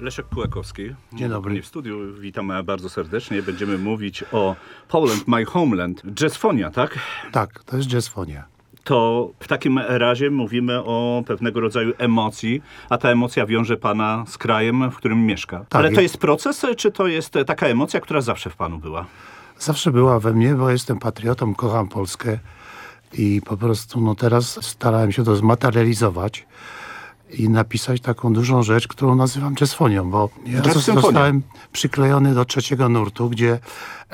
Leszek Kułakowski. Dzień dobry. W studiu witam bardzo serdecznie. Będziemy mówić o Poland, My Homeland. Jazzfonia, tak? Tak, to jest jazzfonia. To w takim razie mówimy o pewnego rodzaju emocji, a ta emocja wiąże pana z krajem, w którym mieszka. Tak, Ale to jest proces, czy to jest taka emocja, która zawsze w panu była? Zawsze była we mnie, bo jestem patriotą, kocham Polskę i po prostu teraz starałem się to zmaterializować i napisać taką dużą rzecz, którą nazywam jazzfonią, bo ja Jazz symfonia. zostałem przyklejony do trzeciego nurtu, gdzie